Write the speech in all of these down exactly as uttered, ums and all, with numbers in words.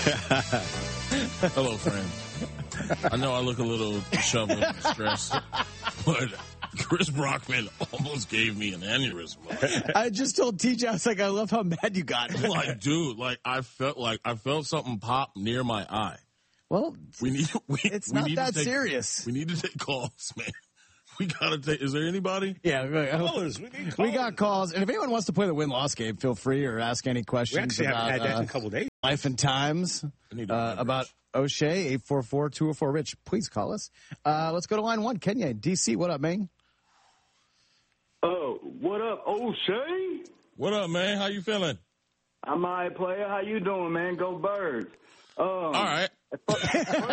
Hello, friend. I know I look a little disheveled and stressed, but Chris Brockman almost gave me an aneurysm. I just told T J, I was like, I love how mad you got. Like, dude, like I felt like I felt something pop near my eye. Well, we need. We, it's we not need that to take, serious. We need to take calls, man. We gotta take. Is there anybody? Yeah, callers. We, need callers. we got calls, and if anyone wants to play the win-loss game, feel free or ask any questions. We actually about, haven't had that uh, in a couple days. Life and times uh, about O'Shea. Eight four four two zero four Rich. Please call us. Uh, let's go to line one. Kenya, D C. What up, man? Oh, what up, O'Shea? What up, man? How you feeling? I'm my player. How you doing, man? Go Birds. Um, all right. First,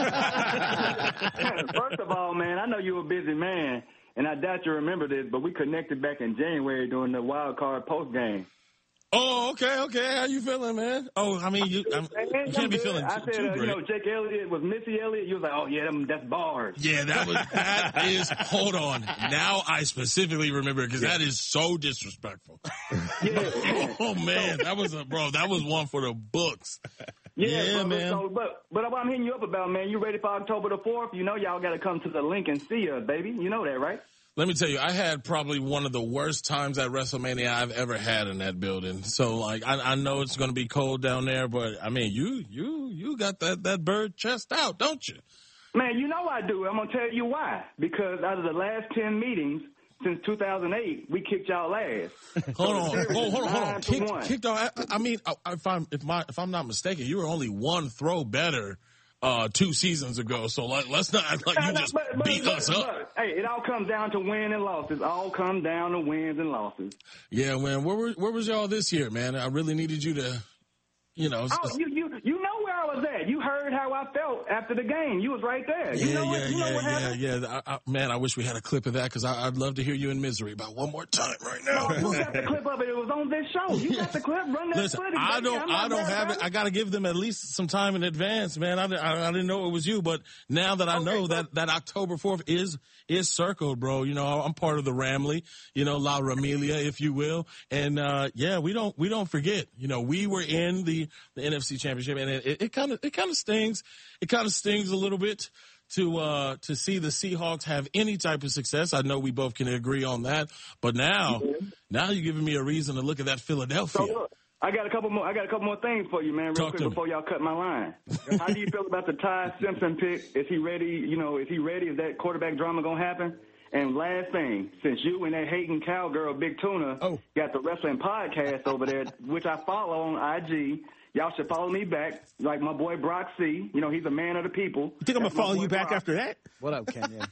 first of all, man, I know you're a busy man, and I doubt you remember this, but we connected back in January during the wild card post game. Oh, okay, okay. How you feeling, man? Oh, I mean, you, I'm, man, you can't be feeling I too, said, too uh, great. you know, Jake Elliott was Missy Elliott. You was like, oh yeah, them, that's bars. Yeah, that was that is. Hold on. Now I specifically remember because yeah. that is so disrespectful. Yeah. Oh man, that was a bro. That was one for the books. Yeah, yeah bro, man. So, but but what I'm hitting you up about, man, you ready for October the fourth? You know, y'all got to come to the link and see us, baby. You know that, right? Let me tell you, I had probably one of the worst times at WrestleMania I've ever had in that building. So, like, I, I know it's going to be cold down there, but I mean, you, you, you got that, that bird chest out, don't you? Man, you know I do. I'm going to tell you why. Because out of the last ten meetings since two thousand eight, we kicked y'all ass. Hold on, hold, hold on, hold on. Kicked, kicked y'all. I, I mean, if I'm if my if I'm not mistaken, you were only one throw better. Uh, two seasons ago, so like, let's not act like you just but, but, beat but, us but, up. Hey, it all comes down to win and losses. All comes down to wins and losses. Yeah, man. Where were where was y'all this year, man? I really needed you to, you know. Oh, you you you know where I was at. You heard how I felt after the game. You was right there. You yeah, know yeah, what, you yeah, know what yeah, happened? yeah. I, I, man, I wish we had a clip of that because I'd love to hear you in misery about one more time right now. No, who got the clip of it? It was on this show. You got the clip. Run that Listen, footage. I don't, I don't have it. it. I got to give them at least some time in advance, man. I, I, I didn't know it was you, but now that I okay, know so, that that October fourth is is circled, bro. You know, I'm part of the Ramley, you know, La Ramelia, if you will, and uh yeah, we don't we don't forget. You know, we were in the the N F C Championship, and it kind of it kind of stings. It kind of stings a little bit to uh to see the Seahawks have any type of success. I know we both can agree on that, but now mm-hmm. now you're giving me a reason to look at that Philadelphia. So look, I got a couple more. I got a couple more things for you, man. Real Talk quick to before me. y'all cut my line. How do you feel about the Ty Simpson pick? Is he ready? You know, is he ready? Is that quarterback drama gonna happen? And last thing, since you and that hating cowgirl Big Tuna oh. got the wrestling podcast over there, which I follow on I G. Y'all should follow me back, like my boy Brock C. You know, he's a man of the people. You think I'm going to follow you back Brock. after that? What up, Kenya?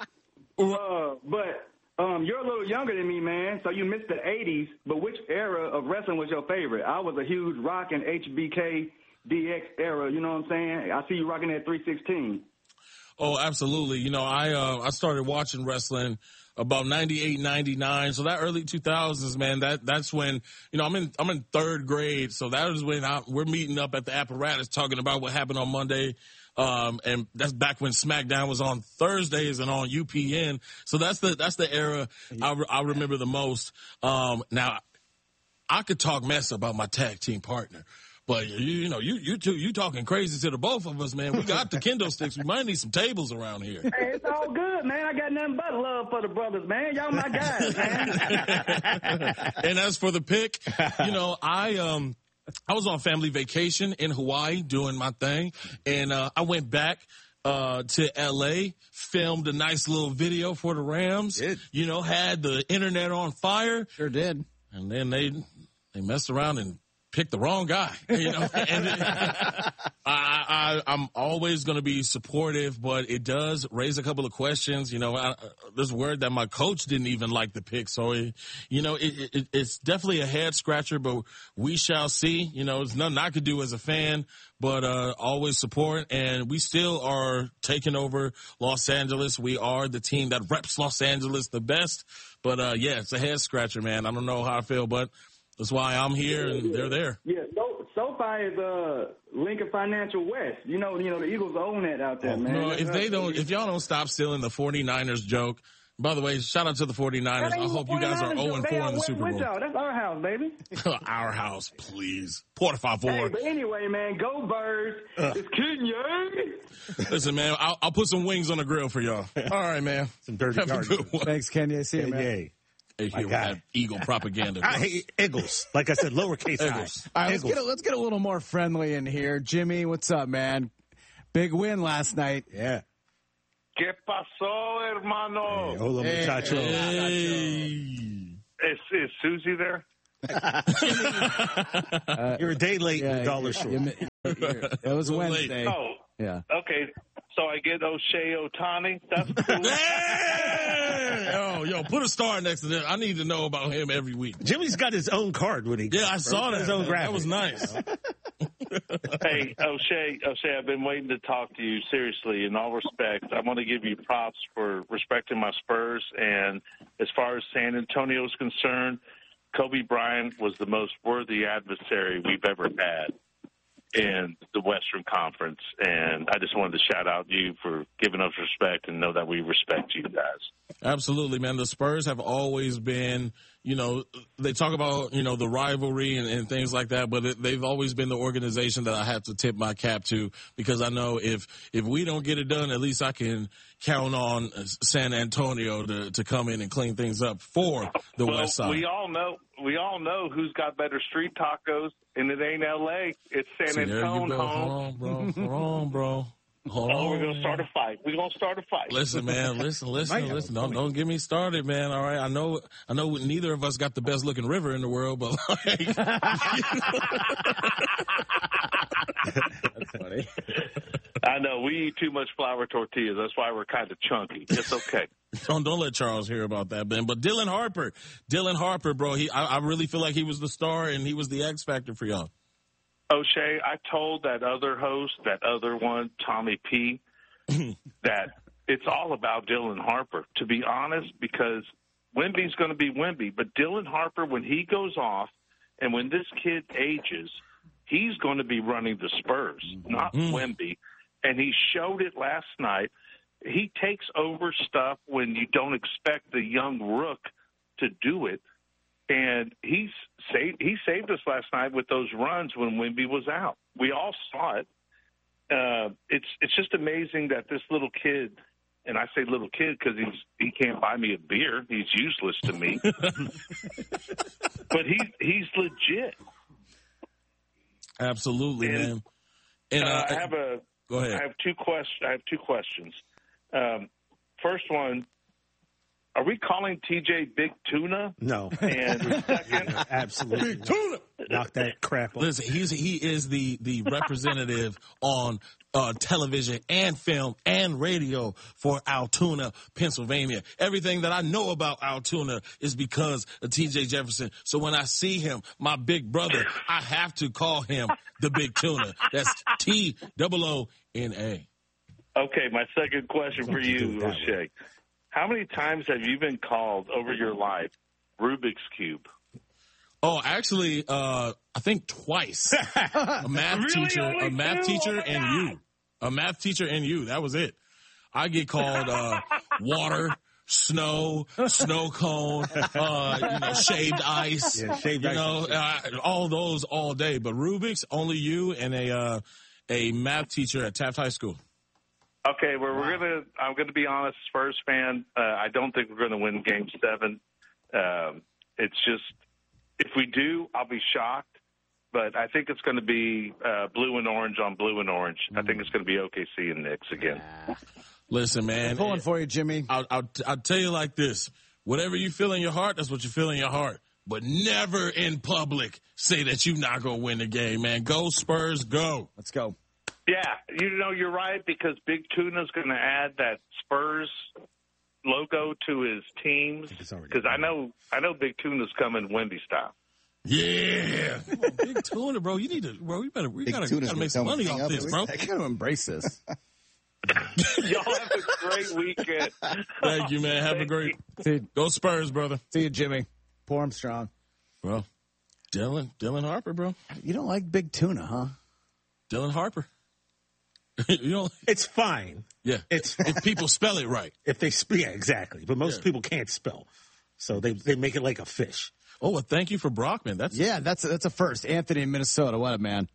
uh, but um, you're a little younger than me, man, so you missed the eighties. But which era of wrestling was your favorite? I was a huge Rock and H B K D X era, you know what I'm saying? I see you rocking that three sixteen. Oh, absolutely. You know, I uh, I started watching wrestling about ninety-eight, ninety-nine. So that early two thousands, man, that that's when, you know, I'm in I'm in third grade. So that was when I, we're meeting up at the apparatus talking about what happened on Monday. Um, and that's back when SmackDown was on Thursdays and on U P N. So that's the that's the era I, re- I remember the most. Um, now, I could talk mess about my tag team partner. But you, you know, you you two, you talking crazy to the both of us, man. We got the kendo sticks. We might need some tables around here. Hey, it's all good, man. I got nothing but love for the brothers, man. Y'all my guys, man. And as for the pick, you know, I um I was on family vacation in Hawaii doing my thing, and uh, I went back uh to L A, filmed a nice little video for the Rams. Did. You know, had the internet on fire. Sure did. And then they they messed around and picked the wrong guy, you know. And it, I, I, I'm always going to be supportive, but it does raise a couple of questions. You know, I, there's word that my coach didn't even like the pick, so it, you know, it, it, it's definitely a head scratcher. But we shall see. You know, there's nothing I could do as a fan, but uh, always support. And we still are taking over Los Angeles. We are the team that reps Los Angeles the best. But uh, yeah, it's a head scratcher, man. I don't know how I feel, but that's why I'm here and they're there. Yeah, so SoFi is uh, Lincoln Financial West. You know, you know the Eagles own that out there, Oh, man. no, if they don't, if y'all don't stop stealing the forty-niners joke, By the way, shout out to the 49ers. I hope you guys are oh and four in the Super Bowl. That's our house, baby. Our house, please. Por favor. Hey, but anyway, man, go Birds. Uh. It's Kenya. Listen, man, I'll, I'll put some wings on the grill for y'all. All right, man. Some dirty Have garden. a good one. Thanks, Kenya. See you, man. Hey, hey, here we have Eagle propaganda. I hate Eagles. Like I said, lowercase Eagles. All right, let's get, a, let's get a little more friendly in here. Jimmy, what's up, man? Big win last night. Yeah. ¿Qué pasó, hermano? Hey, hola, hey, muchacho. Hey. Is, is Susie there? uh, You're a day late yeah, and a dollar short. You're, you're, you're, it was Wednesday. Oh, yeah. Okay, so I get O'Shea Ohtani. That's cool. Hey! Oh, yo, put a star next to that. I need to know about him every week. Jimmy's got his own card when he. Yeah, I saw that. His own graphic. That was nice. Hey, O'Shea, O'Shea, I've been waiting to talk to you seriously. In all respects, I want to give you props for respecting my Spurs. And as far as San Antonio is concerned, Kobe Bryant was the most worthy adversary we've ever had in the Western Conference. And I just wanted to shout out you for giving us respect and know that we respect you guys. Absolutely, man. The Spurs have always been, you know, they talk about, you know, the rivalry and, and things like that, but it, they've always been the organization that I have to tip my cap to, because I know if, if we don't get it done, at least I can count on San Antonio to, to come in and clean things up for the well, West Side. We all know, we all know who's got better street tacos, and it ain't L A. It's San See, Antonio. Hold on, bro. Hold on, bro. Hold oh, on, we're gonna start a fight. We're gonna start a fight. Listen, man. Listen, listen, listen. Don't don't get me started, man. All right. I know, I know. Neither of us got the best looking river in the world, but like, That's funny. I know we eat too much flour tortillas. That's why we're kind of chunky. It's okay. don't don't let Charles hear about that, man. But Dylan Harper, Dylan Harper, bro. He, I, I really feel like he was the star and he was the X factor for y'all. O'Shea, I told that other host, that other one, Tommy P, that it's all about Dylan Harper, to be honest, because Wemby's going to be Wemby. But Dylan Harper, when he goes off and when this kid ages, he's going to be running the Spurs, not mm. Wemby. And he showed it last night. He takes over stuff when you don't expect the young rook to do it. And he's saved, he saved us last night with those runs when Wemby was out. We all saw it. Uh, it's it's just amazing that this little kid, and I say little kid because he's he can't buy me a beer. He's useless to me. But he he's legit. Absolutely, and, man. And uh, uh, I have a go ahead. I have two questions. I have two questions. Um, first one. Are we calling T J Big Tuna? No. And second, absolutely. Big Tuna. Knock that crap off. Listen, he's he is the the representative on uh, television and film and radio for Altoona, Pennsylvania. Everything that I know about Altoona is because of T J Jefferson. So when I see him, my big brother, I have to call him the Big Tuna. That's T O O N A. Okay, my second question for you, O'Shea. How many times have you been called over your life Rubik's Cube? Oh, actually, uh, I think twice. A math really? teacher, Only a math two? teacher, Oh and you. A math teacher and you. That was it. I get called uh, water, snow, snow cone, uh, you know, shaved ice. Yeah, shaved you ice. know, uh, all those all day. But Rubik's, only you and a uh, a math teacher at Taft High School. Okay, well, we're gonna. I'm gonna be honest, Spurs fan. Uh, I don't think we're gonna win Game Seven. Um, it's just if we do, I'll be shocked. But I think it's going to be uh, blue and orange on blue and orange. I think it's going to be O K C and Knicks again. Listen, man, I'm pulling for you, Jimmy. I'll, I'll I'll tell you like this: whatever you feel in your heart, that's what you feel in your heart. But never in public say that you're not gonna win the game, man. Go Spurs, go. Let's go. Yeah, you know, you're right, because Big Tuna's going to add that Spurs logo to his teams. Because I know, I know Big Tuna's coming Wemby style. Yeah, come on, Big Tuna, bro. You need to, bro. You better, we gotta, gotta make some money off this, bro. I gotta embrace this. Y'all have a great weekend. Thank you, man. Have Thank a great. See, go Spurs, brother. See you, Jimmy. Pour him strong, bro. Dylan, Dylan Harper, bro. You don't like Big Tuna, huh? Dylan Harper. you know, It's fine. yeah. It's if people spell it right. if they sp- yeah, exactly. But most Yeah. people can't spell, so they they make it like a fish. Oh, well, thank you for Brockman. That's Yeah, that's a, that's a first. Anthony in Minnesota. What up, man?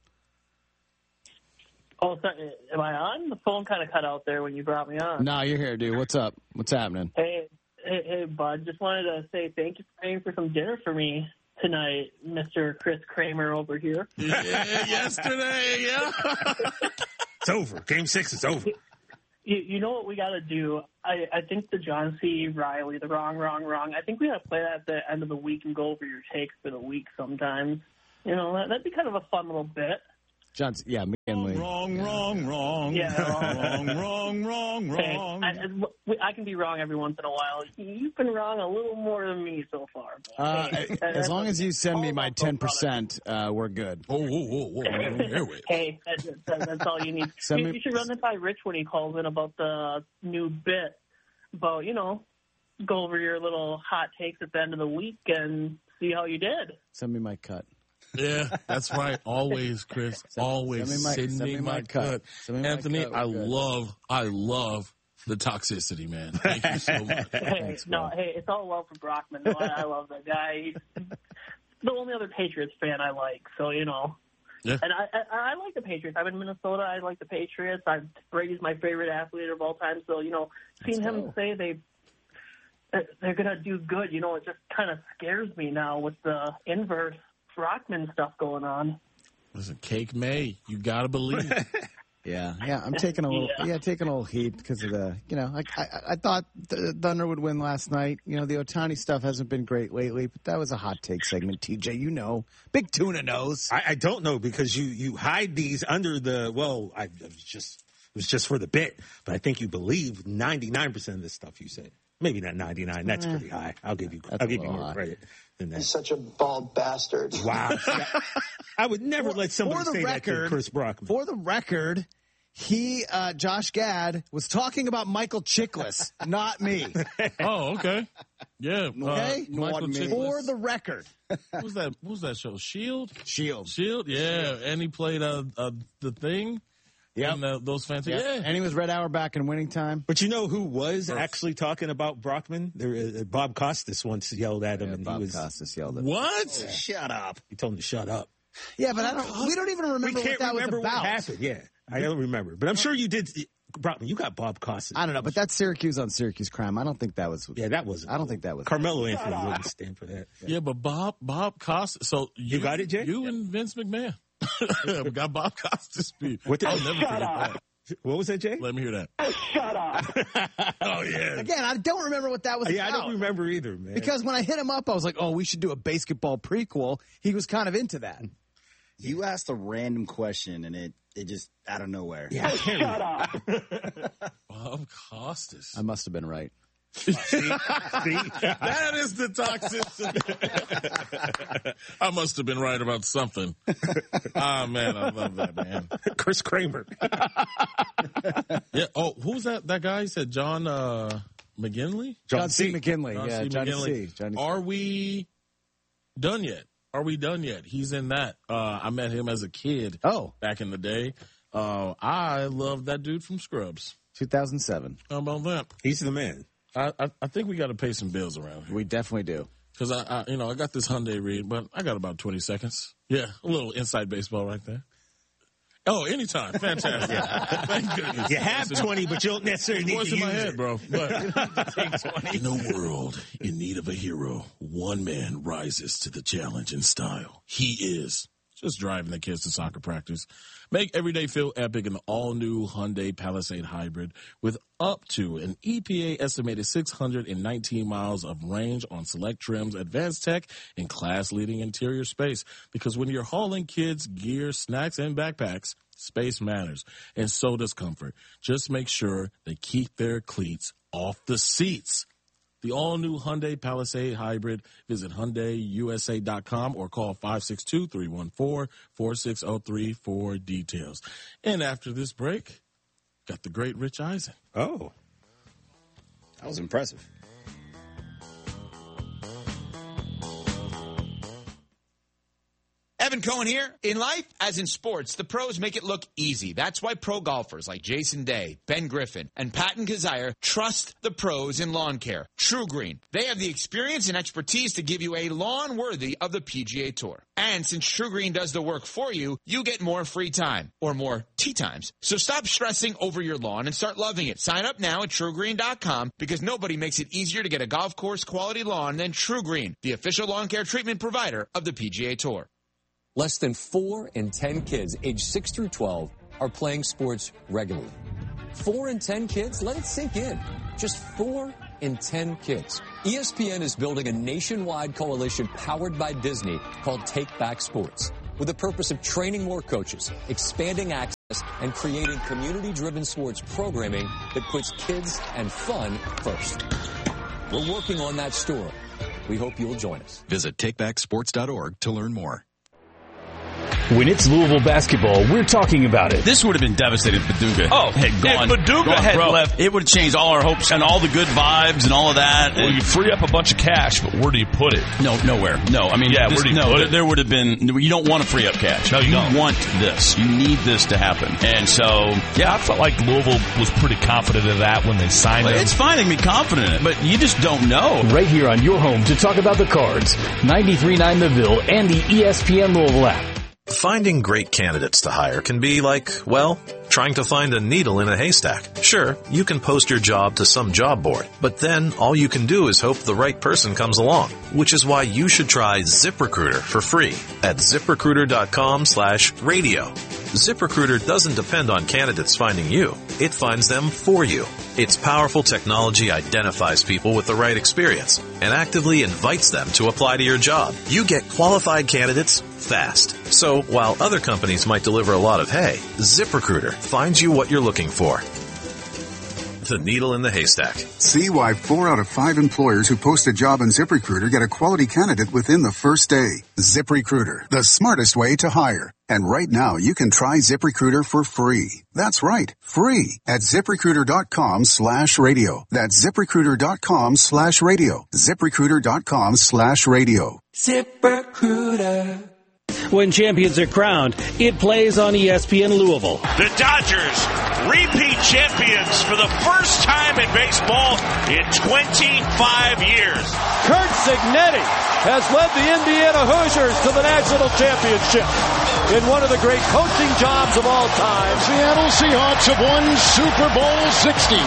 Oh, sorry. Am I on? The phone kind of cut out there when you brought me on. No, you're here, dude. What's up? What's happening? Hey, hey, hey, bud. Just wanted to say thank you for paying for some dinner for me tonight, Mister Chris Kramer over here. yeah, yesterday. Yeah. It's over. Game six is over. You, you know what we got to do? I, I think the John C. Riley, the wrong, wrong, wrong. I think we got to play that at the end of the week and go over your takes for the week sometimes. You know, that, that'd be kind of a fun little bit. Johnson, yeah, McKinley. Wrong, wrong, wrong. Yeah. wrong, wrong, wrong, Hey, wrong. I, I, I can be wrong every once in a while. You've been wrong a little more than me so far. But, Uh, hey, as long as you send me all my about those ten percent, uh, we're good. Oh, whoa, whoa, whoa. Here we Hey, that, that, that's all you need. Send you, me- you should run it by Rich when he calls in about the new bit. About, you know, go over your little hot takes at the end of the week and see how you did. Send me my cut. Yeah, that's right. Always, Chris. Always send me my- send send me me my my cut. cut. Send me my Anthony, cut. I We're good. love, I love the toxicity, man. Thank you so much. Hey, Thanks, no, bro. hey, it's all love for Brockman. No, I, I love that guy. He's the only other Patriots fan I like, so, you know. Yeah. And I, I, I like the Patriots. I'm in Minnesota. I like the Patriots. I, Brady's my favorite athlete of all time, so, you know, seeing Let's him go. say they they're going to do good, you know, it just kind of scares me now with the inverse Brockman stuff going on. Listen, Cake May, you gotta believe. Yeah, yeah, I'm taking a little, yeah, Yeah. taking a little heat because of the, you know, I, I, I thought the Thunder would win last night. You know, the Ohtani stuff hasn't been great lately, but that was a hot take segment. T J, you know, Big Tuna knows. I, I don't know because you you hide these under the well. I it was just it was just for the bit, but I think you believe ninety-nine percent of this stuff you say. Maybe not ninety-nine. That's pretty high. I'll give you. That's I'll a give you little more high. credit than that. He's such a bald bastard. Wow. I would never For- let somebody for the say that to record- Chris Brockman. For the record, he, uh, Josh Gad, was talking about Michael Chiklis, not me. Oh, okay. Yeah. Okay? Uh, Michael For Chiklis. the record. What was that? What was that show? Shield? Shield. Shield? Yeah. And he played uh, uh, the thing. Yep. And uh, those fancy. Yeah. Yeah. And he was Red Hour back in winning time. But you know who was actually talking about Brockman? There, uh, Bob Costas once yelled at him, Yeah, and Bob he was Costas yelled at him. What? shut up. He told him to shut up. Yeah, but I don't. We don't even remember we can't what that remember was about. what happened. Yeah, I don't remember, but I'm sure you did. Brockman, you got Bob Costas. I don't know, but that's Syracuse on Syracuse crime. I don't think that was. Yeah, that was. I don't think that was. Carmelo Anthony wouldn't stand for that. Yeah, but Bob Bob Costa. So you, got it, Jay? You and Vince McMahon got Bob Costa speed. What the- I'll never forget that. What was that, Jay? Let me hear that. Shut up. Oh yeah. Again, I don't remember what that was Yeah, I about. don't remember either, man. Because when I hit him up, I was like, "Oh, we should do a basketball prequel." He was kind of into that. You asked a random question and it, it just out of nowhere. yeah, I can't Shut up. Bob Costas. I must have been right. see. That is the toxicity. I must have been right about something. Ah, man, I love that, man. Chris Kramer. Yeah. Oh, who was that? That guy? He said John uh, McGinley. John, C. McKinley. John yeah, C. Johnny McGinley. C. Johnny C. Are we done yet? Are we done yet? He's in that. Uh, I met him as a kid. Oh, Back in the day. Uh, I love that dude from Scrubs. two thousand seven. How about that? He's the man. I, I, I think we got to pay some bills around here. We definitely do. Because I, I, you know, I got this Hyundai read, but I got about twenty seconds. Yeah, a little inside baseball right there. Oh, anytime. Fantastic. Thank goodness. You have twenty, but you don't necessarily need Voice to in my use head, it. bro. But in a world in need of a hero, one man rises to the challenge in style. He is just driving the kids to soccer practice. Make every day feel epic in the all-new Hyundai Palisade Hybrid with up to an E P A estimated six hundred nineteen miles of range on select trims, advanced tech, and class-leading interior space. Because when you're hauling kids, gear, snacks, and backpacks, space matters, and so does comfort. Just make sure they keep their cleats off the seats. The all-new Hyundai Palisade Hybrid. Visit Hyundai U S A dot com or call five six two, three one four, four six zero three for details. And after this break, got the great Rich Eisen. Oh. That was impressive. Kevin Cohen here. In life, as in sports, the pros make it look easy. That's why pro golfers like Jason Day, Ben Griffin, and Patton Kazire trust the pros in lawn care. True Green. They have the experience and expertise to give you a lawn worthy of the P G A Tour. And since True Green does the work for you, you get more free time, or more tee times. So stop stressing over your lawn and start loving it. Sign up now at true green dot com because nobody makes it easier to get a golf course quality lawn than True Green, the official lawn care treatment provider of the P G A Tour. Less than four in ten kids aged six through twelve are playing sports regularly. Four in ten kids? Let it sink in. Just four in ten kids. E S P N is building a nationwide coalition powered by Disney called Take Back Sports, with the purpose of training more coaches, expanding access, and creating community-driven sports programming that puts kids and fun first. We're working on that story. We hope you'll join us. Visit take back sports dot org to learn more. When it's Louisville basketball, we're talking about it. This would have been devastating if Paducah oh, had gone. If Paducah gone had pro. left, it would have changed all our hopes and all the good vibes and all of that. Well, you free up a bunch of cash, but where do you put it? No, nowhere. No, I mean, yeah, this, where do you no, put there, it? there would have been. You don't want to free up cash. No, you, you don't. want this. You need this to happen. And so, yeah, I felt like Louisville was pretty confident of that when they signed well, him. It's fine to be confident in it, but you just don't know. Right here on your home to talk about the Cards, ninety-three point nine The Ville and the E S P N Louisville app. Finding great candidates to hire can be like, well, trying to find a needle in a haystack. Sure, you can post your job to some job board, but then all you can do is hope the right person comes along, which is why you should try ZipRecruiter for free at ZipRecruiter.com slash radio. ZipRecruiter doesn't depend on candidates finding you. It finds them for you. Its powerful technology identifies people with the right experience and actively invites them to apply to your job. You get qualified candidates fast. So while other companies might deliver a lot of hay, ZipRecruiter finds you what you're looking for. The needle in the haystack. See why four out of five employers who post a job on ZipRecruiter get a quality candidate within the first day. ZipRecruiter, the smartest way to hire. And right now, you can try ZipRecruiter for free. That's right, free at ZipRecruiter.com slash radio. That's ZipRecruiter.com slash radio. ZipRecruiter.com slash radio. ZipRecruiter. When champions are crowned, it plays on E S P N Louisville. The Dodgers, repeat champions for the first time in baseball in twenty-five years. Curt Cignetti has led the Indiana Hoosiers to the national championship in one of the great coaching jobs of all time. Seattle Seahawks have won Super Bowl sixty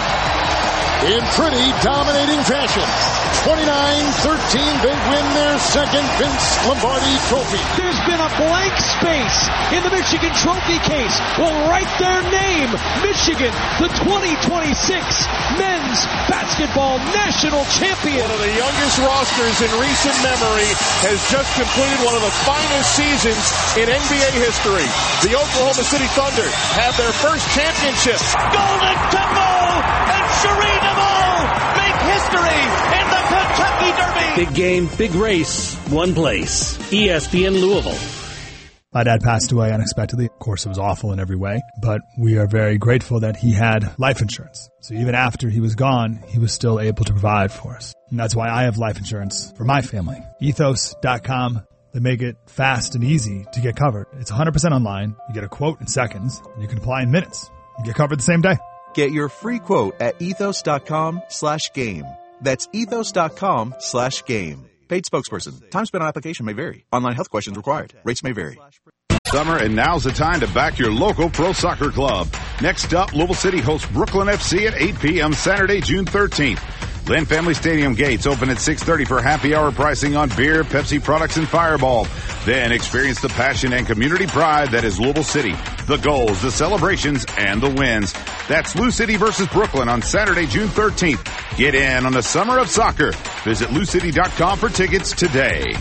in pretty dominating fashion. twenty-nine thirteen, they win their second Vince Lombardi trophy. There's been a blank space in the Michigan Trophy case. Will write their name, Michigan, the twenty twenty-six men's basketball national champion. One of the youngest rosters in recent memory has just completed one of the finest seasons in N B A history. The Oklahoma City Thunder have their first championship. Golden Temple and Shereen Amal make history in the Kentucky Derby. Big game, big race, one place. E S P N Louisville. My dad passed away unexpectedly. Of course, it was awful in every way, but we are very grateful that he had life insurance. So even after he was gone, he was still able to provide for us. And that's why I have life insurance for my family. ethos dot com. They make it fast and easy to get covered. It's one hundred percent online. You get a quote in seconds, and you can apply in minutes. You get covered the same day. Get your free quote at ethos.com slash game. That's ethos.com slash game. Paid spokesperson. Time spent on application may vary. Online health questions required. Rates may vary. Summer, and now's the time to back your local pro soccer club. Next up, Louisville City hosts Brooklyn F C at eight p.m. Saturday, June thirteenth. Lynn Family Stadium gates open at six thirty for happy hour pricing on beer, Pepsi products, and Fireball. Then experience the passion and community pride that is Louisville City. The goals, the celebrations, and the wins. That's Lou City versus Brooklyn on Saturday, June thirteenth. Get in on the summer of soccer. Visit lou city dot com for tickets today.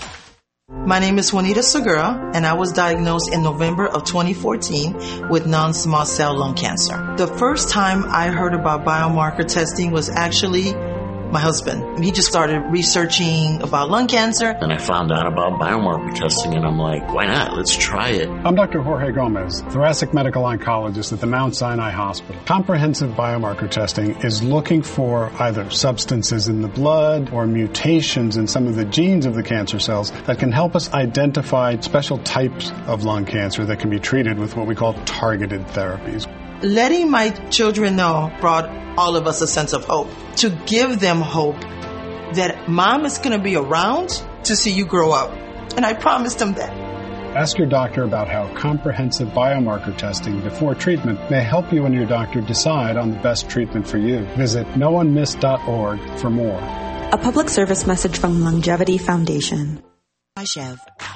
My name is Juanita Segura, and I was diagnosed in November of twenty fourteen with non-small cell lung cancer. The first time I heard about biomarker testing was actually my husband. He just started researching about lung cancer. And I found out about biomarker testing, and I'm like, why not? Let's try it. I'm Doctor Jorge Gomez, thoracic medical oncologist at the Mount Sinai Hospital. Comprehensive biomarker testing is looking for either substances in the blood or mutations in some of the genes of the cancer cells that can help us identify special types of lung cancer that can be treated with what we call targeted therapies. Letting my children know brought all of us a sense of hope. To give them hope that mom is going to be around to see you grow up. And I promised them that. Ask your doctor about how comprehensive biomarker testing before treatment may help you and your doctor decide on the best treatment for you. Visit no one miss dot org for more. A public service message from Longevity Foundation. Hi, Chev.